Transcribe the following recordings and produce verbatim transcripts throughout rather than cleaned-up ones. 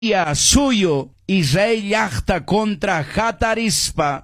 Ya suyo Israel llaqta contra hatarispa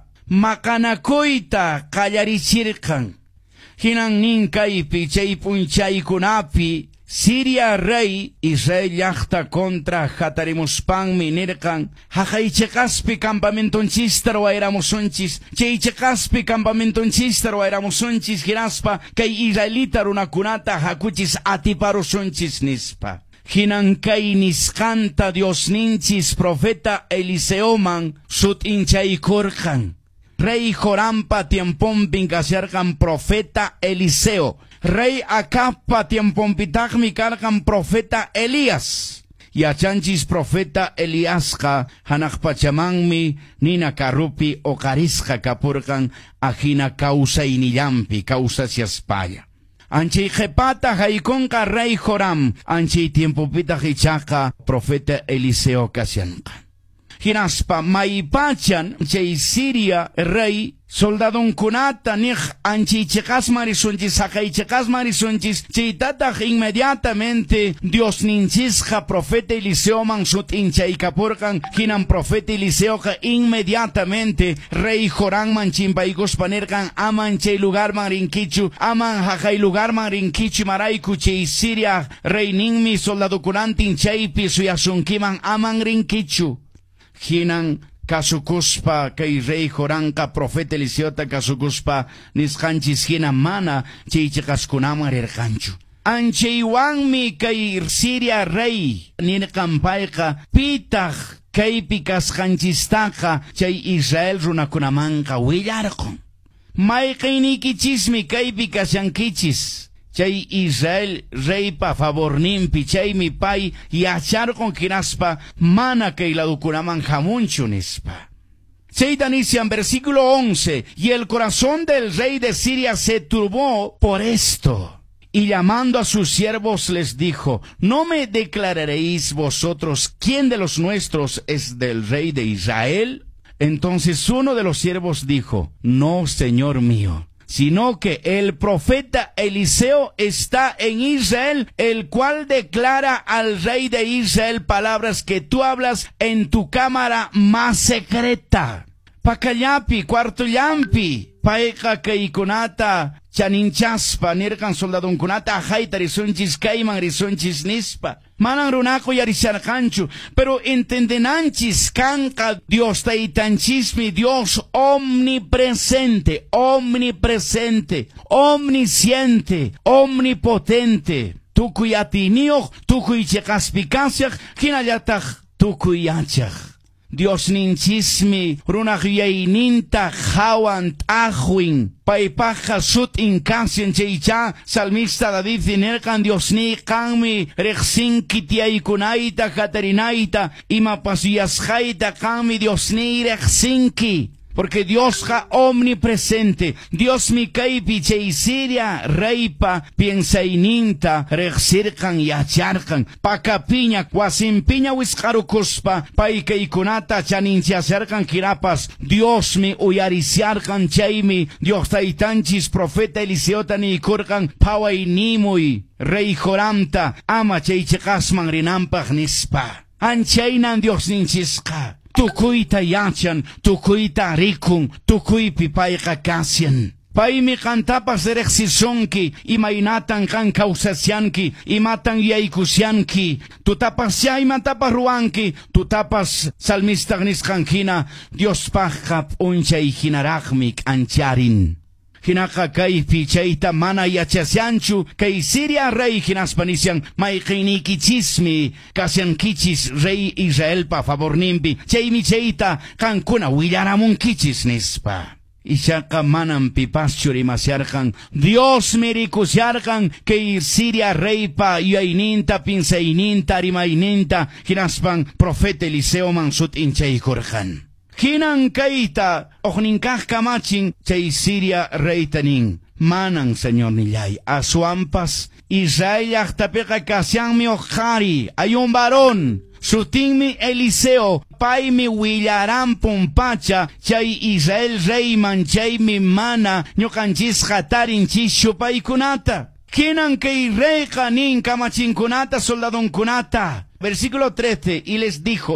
maqanakuyta qallarichirqan. Hinan ninkaypi chay punchaykunapi Siria rey Israel llaqta contra hatarimuspanmi nirqan haqaychaqaspi campamentonchista ruwayramusunchis chaychaqaspi campamentonchista ruwayramusunchis hinaspa kay israelita runakunata hakuchis atiparusunchis nispa. Hinan kay nisqanta Diosninchis profeta Eliseoman sutinchaykurqan. Rey Jorampa tiemponpin kasharqan profeta Eliseo. Rey Acabpa tiemponpitaqmi karqan profeta Elías. Yachanchis profeta Eliasqa hanaq pachamanmi nina karupi oqarisqa kapurqan ajina kawsaynillampi kawsasyaspaya. Anchay qhipata haykunqa rey Joram, anchay tiempopita hichaqa profeta Eliseo kasyanqa. Hinaspa maypachan chay Siria rey soldadonkunata nig anchaychaqas marisunchis haqaychaqas marisunchis chaytataq inmediatamente Dios ninchisqa profeta Eliseoman sutinchaykapurqan hinan profeta Eliseoqa inmediatamente rey Joramman chimpaykuspa nirqan aman chay lugarman rinkichu aman haqay lugarman rinkichu marayku chay Siria rey ninmi soldadokunantin chaypi suyasunkiman aman rinkichu. Hinan kasukuspa kay rey Joranqa profeta Eliseota kasukuspa nisqanchis hina mana chaychaqaskunaman rirqanchu. Anchaywanmi kay Siria rey nirqanpayqa pitaq kaypi kasqanchistaqa chay Israel runakunamanqa willarqun. Mayqaynikichismi kaypi kasyankichis. Chay Israel reypa favorninpi chaymi pay yacharqon hinaspa mana kay ladukunaman hamunchu nispa. Chayta nician versículo once, y el corazón del rey de Siria se turbó por esto. Y llamando a sus siervos les dijo, ¿no me declararéis vosotros quién de los nuestros es del rey de Israel? Entonces uno de los siervos dijo, no, señor mío, sino que el profeta Eliseo está en Israel, el cual declara al rey de Israel palabras que tú hablas en tu cámara más secreta. Pakallapi, cuarto llampi, paika kaykunata, chaninchaspa, nirkan soldadonkunata, ajayta risunchis kayman risunchis nispa. Manan runako yarisharkanchu, pero entendenanchis kanka Dios taitanchismi, Dios omnipresente, omnipresente, omnisciente, omnipotente. Tukuy atiniyok, tukuy chekaspikasyak, hinallatak tukuy yachak. Dios ninchismi runaqyayninta hawan t'aqwin paypaqa sut incansyan chaycha salmista David nirqan Diosni qanmi riqsinki tiyaykunayta qatarinayta ima pasuyasqayta qanmi Diosni riqsinki. Porque Dios ja omnipresente, Dios mi kaypi chay Siria reypa piensayninta reqsirqan yacharqan, pakapiña wasinpiña wisqarukuspa pay kaykunata chaninchasarqan kirapas, Dios mi uyarisiarqan chaymi Dios taytanchis profeta Eliseota nikurqan paway nimuy rey Joramta ama chaychaqasman rinampaq nispa. Anchaynan Dios ninchisqa. Tukuyta yachan, tukuyta rikun, tukuypi payqa kasyan. Paymi kantapas reqsisunki, imaynatan kan kawsasyanki, imatan yaykusyanki, tutapas yaymatapas ruanki, tutapas salmistaq nisqankina, Diospaqqa p'unchay hinaraqmi k'ancharin. Hinaqa kaypi chayta mana yachasyanchu, kay Siria rey hinaspanisyan mayqiynikichismi kasyankichis rey Israelpa favorninpi, chaymi chayta kankuna willaramunkichis nispa. Ishaqa manan pipaschu rimasyarqan, Dios mirikusyarqan kay Siria reypa yuyayninta, pinsayninta, rimayninta, hinaspan profeta Eliseoman sutinchaykurqan. Hinan kayta oqninkaq kamachin chay Siria reytanin. Manan, señor nillay, asuampas Israel llaqtapiqa kasyanmi oqari, hay un varón, sutinmi Eliseo, paymi willaranpun pacha, chay Israel reyman chaymi mana ñuqanchis qatarinchis shupaykunata. Kinan que rey kanin kamachinkunata soldadonkunata. Versículo trece, y les dijo: